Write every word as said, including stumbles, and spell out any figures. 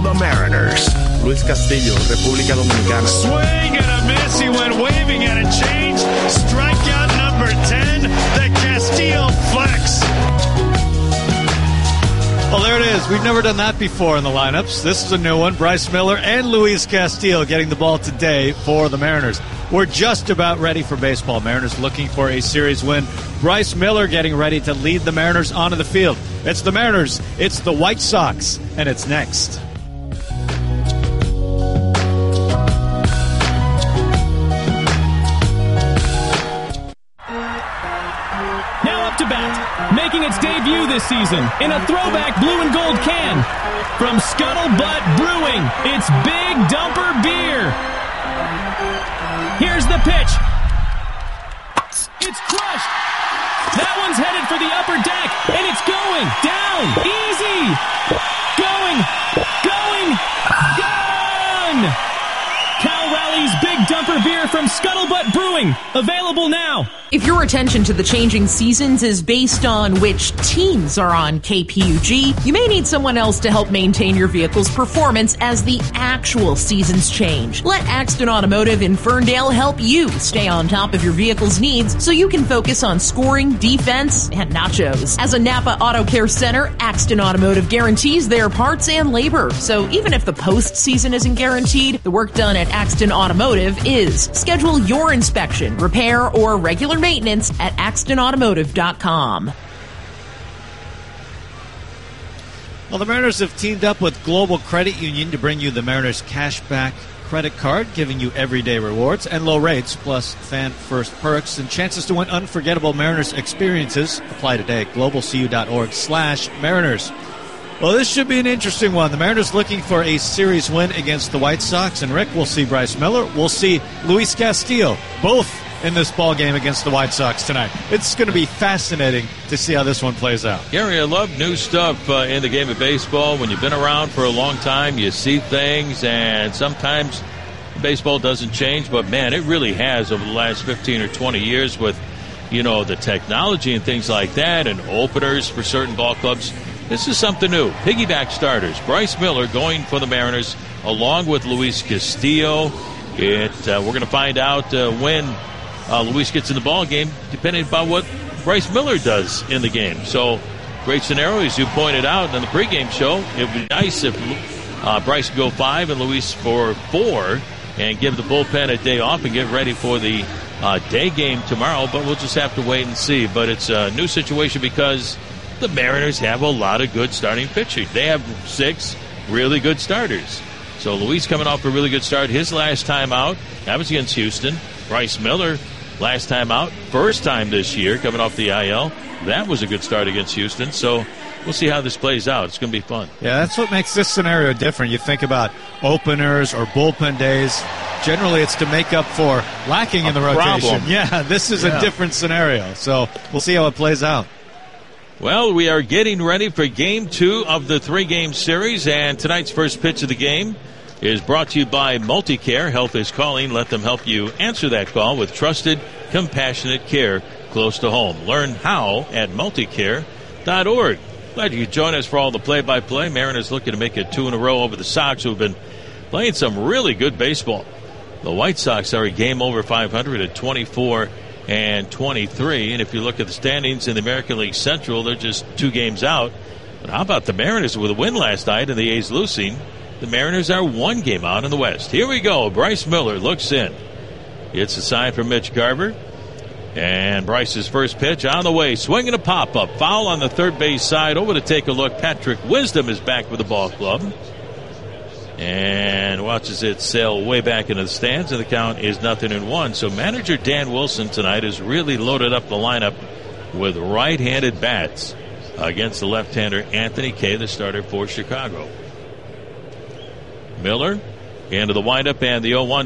the Mariners. Luis Castillo, República Dominicana. Swing and a miss. He went waving at a change. Strikeout number ten. The Castillo flex. Well, there it is. We've never done that before in the lineups. This is a new one. Bryce Miller and Luis Castillo getting the ball today for the Mariners. We're just about ready for baseball. Mariners looking for a series win. Bryce Miller getting ready to lead the Mariners onto the field. It's the Mariners, it's the White Sox, and it's next. Now up to bat, making its debut this season in a throwback blue and gold can. From Scuttlebutt Brewing, it's Big Dumper Beer. Here's the pitch. It's crushed. That one's headed for the upper deck, and it's going down. Easy. Going. Going. Gone. Cal Rally's Big Dumper Beer from Scuttlebutt Brewing. Available now. If your attention to the changing seasons is based on which teams are on K P U G, you may need someone else to help maintain your vehicle's performance as the actual seasons change. Let Axton Automotive in Ferndale help you stay on top of your vehicle's needs so you can focus on scoring, defense, and nachos. As a Napa Auto Care Center, Axton Automotive guarantees their parts and labor. So even if the postseason isn't guaranteed, the work done at Axton Automotive is. Schedule your inspection, repair, or regular maintenance at axton automotive dot com. Well, the Mariners have teamed up with Global Credit Union to bring you the Mariners Cashback Credit Card, giving you everyday rewards and low rates, plus fan-first perks and chances to win unforgettable Mariners experiences. Apply today at globalcu.org slash Mariners. Well, this should be an interesting one. The Mariners looking for a series win against the White Sox. And, Rick, we'll see Bryce Miller. We'll see Luis Castillo, both in this ball game against the White Sox tonight. It's going to be fascinating to see how this one plays out. Gary, I love new stuff uh, in the game of baseball. When you've been around for a long time, you see things, and sometimes baseball doesn't change. But, man, it really has over the last fifteen or twenty years with, you know, the technology and things like that and openers for certain ball clubs. This is something new. Piggyback starters. Bryce Miller going for the Mariners along with Luis Castillo. It uh, we're going to find out uh, when uh, Luis gets in the ball game, depending upon what Bryce Miller does in the game. So, great scenario, as you pointed out in the pregame show. It would be nice if uh, Bryce could go five and Luis for four and give the bullpen a day off and get ready for the uh, day game tomorrow. But we'll just have to wait and see. But it's a new situation because the Mariners have a lot of good starting pitching. They have six really good starters. So Luis coming off a really good start. His last time out, that was against Houston. Bryce Miller, last time out, first time this year, coming off the I L. That was a good start against Houston. So we'll see how this plays out. It's going to be fun. Yeah, that's what makes this scenario different. You think about openers or bullpen days. Generally, it's to make up for lacking in the rotation. Problem. Yeah, this is yeah. a different scenario. So we'll see how it plays out. Well, we are getting ready for game two of the three-game series, and tonight's first pitch of the game is brought to you by MultiCare. Health is calling. Let them help you answer that call with trusted, compassionate care close to home. Learn how at multicare dot org. Glad you could join us for all the play-by-play. Mariners looking to make it two in a row over the Sox, who have been playing some really good baseball. The White Sox are a game over five hundred at twenty-four and twenty-three, and if you look at the standings in the American League Central, they're just two games out. But how about the Mariners with a win last night and the A's losing? The Mariners are one game out in the West. Here we go. Bryce Miller looks in. It's a sign from Mitch Garver. And Bryce's first pitch on the way. Swinging a pop-up. Foul on the third base side. Over to take a look. Patrick Wisdom is back with the ball club. And watches it sail way back into the stands, and the count is nothing in one. So manager Dan Wilson tonight has really loaded up the lineup with right-handed bats against the left-hander Anthony Kay, the starter for Chicago. Miller into the windup and the oh one.